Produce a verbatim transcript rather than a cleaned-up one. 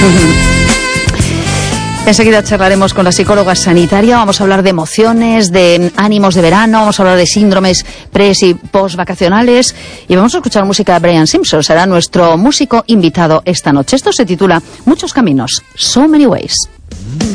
Enseguida charlaremos con la psicóloga sanitaria, vamos a hablar de emociones, de ánimos de verano, vamos a hablar de síndromes pre y post vacacionales y vamos a escuchar música de Brian Simpson, será nuestro músico invitado esta noche. Esto se titula Muchos Caminos, So Many Ways.